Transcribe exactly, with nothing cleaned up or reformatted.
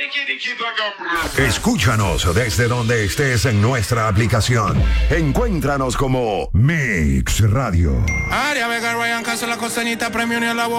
Escúchanos desde donde estés en nuestra aplicación. Encuéntranos como Mix Radio. Aria Vega, Ryan Castro, la costeñita, premio ni a la boca.